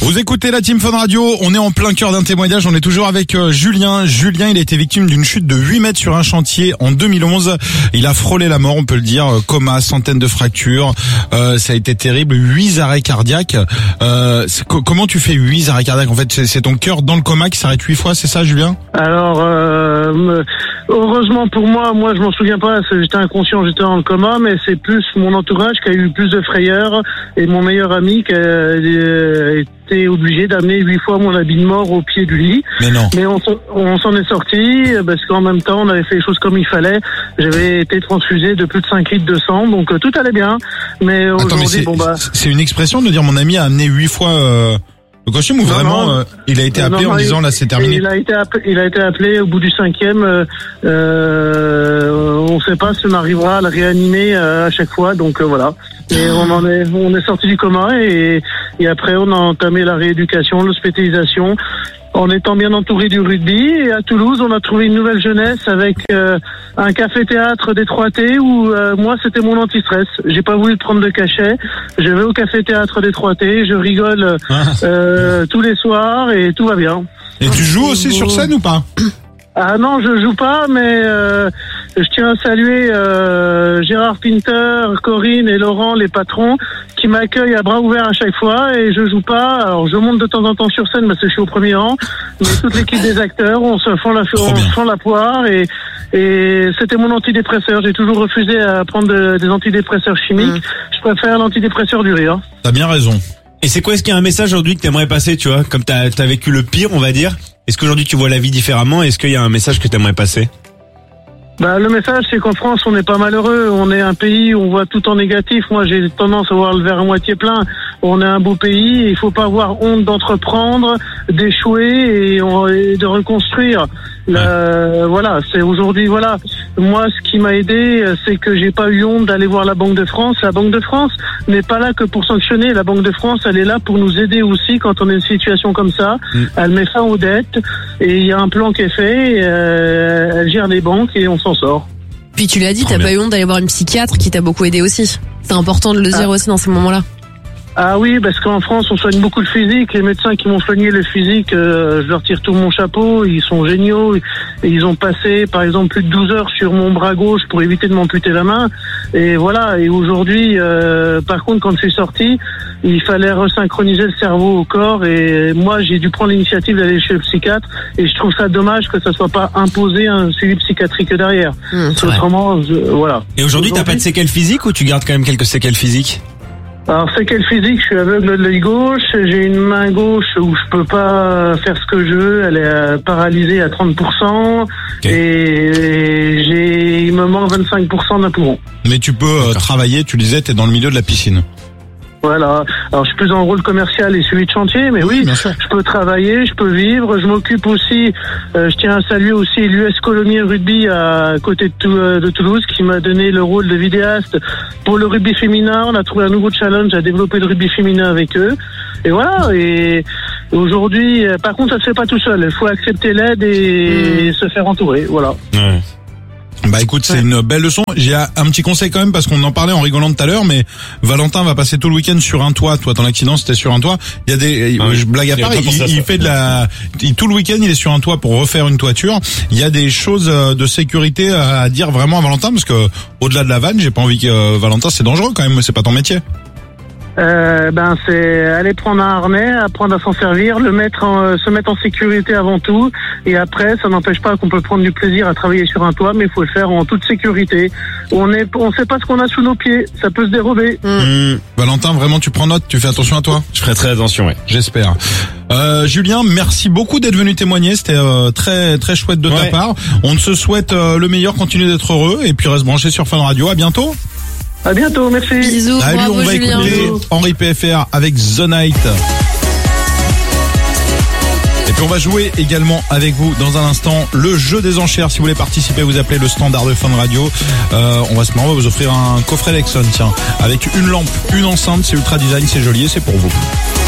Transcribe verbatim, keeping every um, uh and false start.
Vous écoutez la Team Fun Radio, on est en plein cœur d'un témoignage, on est toujours avec euh, Julien. Julien, il a été victime d'une chute de huit mètres sur un chantier en deux mille onze. Il a frôlé la mort, on peut le dire, coma, centaines de fractures, euh, ça a été terrible, huit arrêts cardiaques. Euh, co- comment tu fais huit arrêts cardiaques? En fait, c'est, c'est ton cœur dans le coma qui s'arrête huit fois, c'est ça, Julien? Alors, euh, heureusement pour moi, moi je m'en souviens pas, j'étais inconscient, j'étais dans le coma, mais c'est plus mon entourage qui a eu plus de frayeur et mon meilleur ami qui a été obligé d'amener huit fois mon habit de mort au pied du lit. Mais non. Mais on, on s'en est sorti parce qu'en même temps on avait fait les choses comme il fallait. J'avais été transfusé de plus de cinq litres de sang, donc euh, tout allait bien. Mais Attends, aujourd'hui, mais c'est, bon bah. c'est une expression de dire mon ami a amené huit fois euh, le costume ou Non, vraiment non. euh, il a été Non, appelé non, en il- disant là c'est terminé? Il a été appelé, il a été appelé au bout du cinquième. Euh, euh, on ne sait pas si on arrivera à le réanimer euh, à chaque fois, donc euh, voilà. Et on en est, on est sorti du coma et, et après on a entamé la rééducation, l'hospitalisation, en étant bien entouré du rugby. Et à Toulouse, on a trouvé une nouvelle jeunesse avec euh, un café-théâtre des trois T où euh, moi c'était mon anti-stress. J'ai pas voulu prendre de cachet. Je vais au café-théâtre des trois T, je rigole euh, tous les soirs et tout va bien. Et tu joues aussi sur scène ou pas? Ah non, je joue pas, mais euh, je tiens à saluer euh, Gérard Pinter, Corinne et Laurent, les patrons, qui m'accueillent à bras ouverts à chaque fois. Et je joue pas. Alors je monte de temps en temps sur scène parce que je suis au premier rang, mais toute l'équipe des acteurs, on se fend la, on se fend la poire et et c'était mon antidépresseur. J'ai toujours refusé à prendre de, des antidépresseurs chimiques. Mmh. Je préfère l'antidépresseur du rire. T'as bien raison. Et c'est quoi, est-ce qu'il y a un message aujourd'hui que t'aimerais passer, tu vois, comme t'as, t'as vécu le pire, on va dire? Est-ce qu'aujourd'hui tu vois la vie différemment? Est-ce qu'il y a un message que t'aimerais passer? Bah, le message, c'est qu'en France, on n'est pas malheureux. On est un pays où on voit tout en négatif. Moi, j'ai tendance à voir le verre à moitié plein. On est un beau pays. Il faut pas avoir honte d'entreprendre, d'échouer et, on, et de reconstruire. La, voilà, c'est aujourd'hui, voilà. Moi, ce qui m'a aidé, c'est que j'ai pas eu honte d'aller voir la Banque de France. La Banque de France n'est pas là que pour sanctionner. La Banque de France, elle est là pour nous aider aussi quand on a une situation comme ça. Mm. Elle met fin aux dettes et il y a un plan qui est fait. Et, euh, elle gère les banques et on s'en sort. Puis tu l'as dit, t'as pas eu honte d'aller voir une psychiatre qui t'a beaucoup aidé aussi. C'est important de le dire ah. aussi dans ces moments-là. Ah oui, parce qu'en France, on soigne beaucoup le physique. Les médecins qui m'ont soigné le physique, euh, je leur tire tout mon chapeau. Ils sont géniaux. Et ils ont passé, par exemple, plus de douze heures sur mon bras gauche pour éviter de m'amputer la main. Et voilà. Et aujourd'hui, euh, par contre, quand je suis sorti, il fallait resynchroniser le cerveau au corps. Et moi, j'ai dû prendre l'initiative d'aller chez le psychiatre. Et je trouve ça dommage que ça soit pas imposé un suivi psychiatrique derrière. Mmh, autrement, je, voilà. Et aujourd'hui, aujourd'hui, t'as pas de séquelles physiques ou tu gardes quand même quelques séquelles physiques? Alors, séquelles physiques, je suis aveugle de l'œil gauche, j'ai une main gauche où je peux pas faire ce que je veux, elle est paralysée à trente pour cent, okay. et j'ai, il me manque vingt-cinq pour cent d'un poumon. Mais tu peux euh, travailler, tu disais, t'es dans le milieu de la piscine. Voilà. Alors, je suis plus dans le rôle commercial et celui de chantier, mais oui, oui je peux travailler, je peux vivre. Je m'occupe aussi, euh, je tiens à saluer aussi l'U S Colomiers Rugby à côté de, Tou- de Toulouse qui m'a donné le rôle de vidéaste pour le rugby féminin. On a trouvé un nouveau challenge à développer le rugby féminin avec eux. Et voilà. Et aujourd'hui, par contre, ça se fait pas tout seul. Il faut accepter l'aide et mmh. se faire entourer. Voilà. Ouais. Bah écoute, c'est une belle leçon. J'ai un petit conseil quand même parce qu'on en parlait en rigolant tout à l'heure, mais Valentin va passer tout le week-end sur un toit. Toi, ton accident c'était sur un toit. Il y a des, ah oui. je blague à part, il, il, il fait de la, il, tout le week-end il est sur un toit pour refaire une toiture. Il y a des choses de sécurité à dire vraiment à Valentin parce que au-delà de la vanne, j'ai pas envie que euh, Valentin, c'est dangereux quand même. C'est pas ton métier. Euh, ben c'est aller prendre un harnais, apprendre à s'en servir, le mettre en, euh, se mettre en sécurité avant tout, et après ça n'empêche pas qu'on peut prendre du plaisir à travailler sur un toit, mais il faut le faire en toute sécurité. On est, on sait pas ce qu'on a sous nos pieds, ça peut se dérober. Mmh. Mmh. Valentin, vraiment tu prends note, tu fais attention à toi. Je ferai très attention, ouais. J'espère. Euh, Julien, merci beaucoup d'être venu témoigner, c'était euh, très très chouette de ouais. ta part. On te souhaite euh, le meilleur, continue d'être heureux, et puis reste branché sur Fun Radio. À bientôt. À bientôt, merci. Bisous. Salut, bravo, on va Julien. écouter Henri P F R avec The Night. Et puis on va jouer également avec vous dans un instant le jeu des enchères. Si vous voulez participer, vous appelez le standard de Fun Radio. Euh, on va se marrer, on va vous offrir un coffret Lexon, tiens, avec une lampe, une enceinte, c'est ultra design, c'est joli et c'est pour vous.